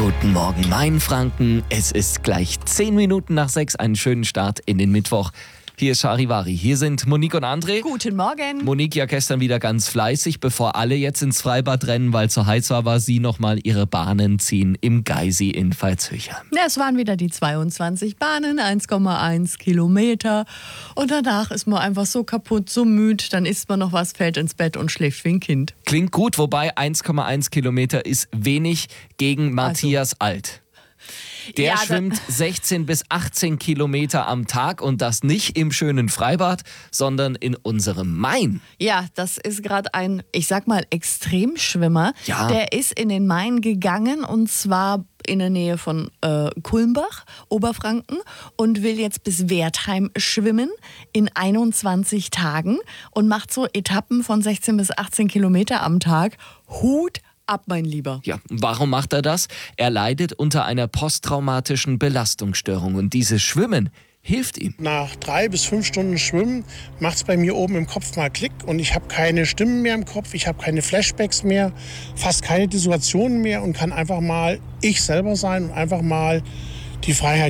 Guten Morgen, Mainfranken. Es ist gleich 10 Minuten nach 6. Einen schönen Start in den Mittwoch. Hier ist Charivari. Hier sind Monique und André. Guten Morgen. Monique ja gestern wieder ganz fleißig, bevor alle jetzt ins Freibad rennen, weil es so heiß war sie nochmal ihre Bahnen ziehen im Geisi in Veitshöchheim. Ja, es waren wieder die 22 Bahnen, 1,1 Kilometer. Und danach ist man einfach so kaputt, so müde. Dann isst man noch was, fällt ins Bett und schläft wie ein Kind. Klingt gut, wobei 1,1 Kilometer ist wenig gegen Matthias Alt. Der Ja, schwimmt 16 bis 18 Kilometer am Tag und das nicht im schönen Freibad, sondern in unserem Main. Ja, das ist gerade ein, ich sag mal, Extremschwimmer. Ja. Der ist in den Main gegangen und zwar in der Nähe von Kulmbach, Oberfranken, und will jetzt bis Wertheim schwimmen in 21 Tagen und macht so Etappen von 16 bis 18 Kilometer am Tag. Hut ab, mein Lieber. Ja, warum macht er das? Er leidet unter einer posttraumatischen Belastungsstörung und dieses Schwimmen hilft ihm. Nach 3 bis 5 Stunden Schwimmen macht es bei mir oben im Kopf mal Klick und ich habe keine Stimmen mehr im Kopf, ich habe keine Flashbacks mehr, fast keine Dissoziationen mehr und kann einfach mal ich selber sein und einfach mal die Freiheit